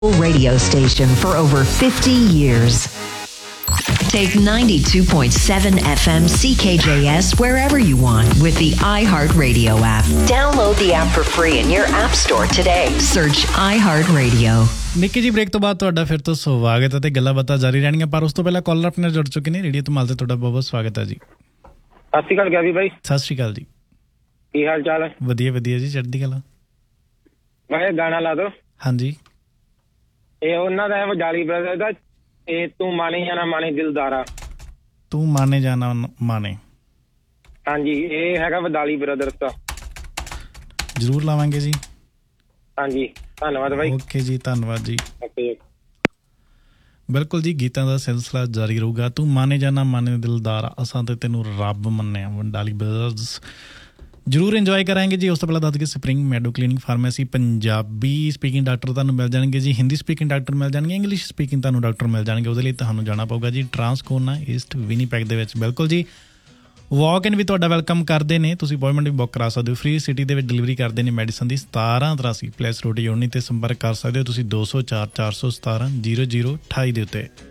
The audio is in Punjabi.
radio station for over 50 years. Take 92.7 FM CKJS wherever you want with the iHeartRadio app. Download the app for free in your app store today. Search iHeartRadio. ਨਿੱਕੀ ਜੀ ਬ੍ਰੇਕ ਤੋਂ ਬਾਅਦ ਤੁਹਾਡਾ ਫਿਰ ਤੋਂ ਸਵਾਗਤ ਹੈ ਤੇ ਗੱਲਾਂ ਬਾਤਾਂ ਜਾਰੀ ਰਹਿਣਗੀਆਂ, ਪਰ ਉਸ ਤੋਂ ਪਹਿਲਾਂ ਕਾਲਰ ਆਪਣੇ ਜੁੜ ਚੁੱਕੇ ਨੇ ਰੇਡੀਓ ਧਮਾਲ ਤੇ। ਤੁਹਾਡਾ ਬਹੁਤ ਬਹੁਤ ਸਵਾਗਤ ਹੈ ਜੀ। ਸਤਿ ਸ਼੍ਰੀ ਅਕਾਲ ਗੈਵੀ ਬਾਈ। ਸਤਿ ਸ਼੍ਰੀ ਅਕਾਲ ਜੀ। ਕੀ ਹਾਲ ਚਾਲ ਹੈ? ਵਧੀਆ ਵਧੀਆ ਜੀ, ਚੜ੍ਹਦੀ ਕਲਾ। ਮੈਂ ਗਾਣਾ ਲਾ ਦੋ। ਹਾਂਜੀ, ਇਹ ਉਹਨਾਂ ਦਾ ਹੈ ਵਡਾਲੀ ਬ੍ਰਦਰ ਦਾ, ਇਹ ਤੂੰ ਮਾਨੇ ਜਾਂ ਨਾ ਮਾਨੇ ਦਿਲਦਾਰਾ। ਤੂੰ ਮਾਨੇ ਜਾਂ ਨਾ ਮਾਨੇ। ਹਾਂਜੀ, ਇਹ ਹੈਗਾ ਵਡਾਲੀ ਬ੍ਰਦਰਸ ਦਾ। ਜ਼ਰੂਰ ਲਾਵਾਂਗੇ ਜੀ। ਹਾਂਜੀ, ਧੰਨਵਾਦ ਬਾਈ। ਓਕੇ ਜੀ, ਧੰਨਵਾਦ ਜੀ। ਬਿਲਕੁਲ ਜੀ, ਗੀਤਾਂ ਦਾ ਸਿਲਸਿਲਾ ਜਾਰੀ ਰਹੂਗਾ। ਤੂੰ ਮਾਨੇ ਜਾਂ ਨਾ ਮਾਨੇ ਦਿਲਦਾਰਾ, ਅਸਾਂ ਤੇ ਤੈਨੂੰ ਰੱਬ ਮੰਨਿਆ, ਵਡਾਲੀ ਬ੍ਰਦਰਸ। ਜ਼ਰੂਰ ਇੰਜੋਏ ਕਰਾਂਗੇ ਜੀ। ਉਸ ਤੋਂ ਪਹਿਲਾਂ ਦੱਸ ਕੇ spring ਮੈਡੋ clinic pharmacy Punjabi speaking doctor ਤੁਹਾਨੂੰ ਮਿਲ ਜਾਣਗੇ ਜੀ, ਹਿੰਦੀ ਸਪੀਕਿੰਗ ਡਾਕਟਰ ਮਿਲ ਜਾਣਗੇ, ਇੰਗਲਿਸ਼ ਸਪੀਕਿੰਗ ਤੁਹਾਨੂੰ ਡਾਕਟਰ ਮਿਲ ਜਾਣਗੇ। ਉਹਦੇ ਲਈ ਤੁਹਾਨੂੰ ਜਾਣਾ ਪਊਗਾ ਜੀ ਟਰਾਂਸਕੋਨਾ ਈਸਟ ਵਿਨੀਪੈਗ ਦੇ ਵਿੱਚ। ਬਿਲਕੁਲ ਜੀ, ਵਾਕ ਇਨ ਵੀ ਤੁਹਾਡਾ ਵੈਲਕਮ ਕਰਦੇ ਨੇ। ਤੁਸੀਂ ਅਪੋਇੰਟਮੈਂਟ ਵੀ ਬੁੱਕ ਕਰਾ ਸਕਦੇ ਹੋ। ਫ੍ਰੀ ਸਿਟੀ ਦੇ ਵਿੱਚ ਡਿਲੀਵਰੀ ਕਰਦੇ ਨੇ ਮੈਡੀਸਨ ਦੀ। 1783 ਪਲੇਸ ਰੋਡ ਯੂਨੀ 'ਤੇ ਸੰਪਰਕ ਕਰ ਸਕਦੇ ਹੋ ਤੁਸੀਂ 204 417 0028 ਦੇ ਉੱਤੇ।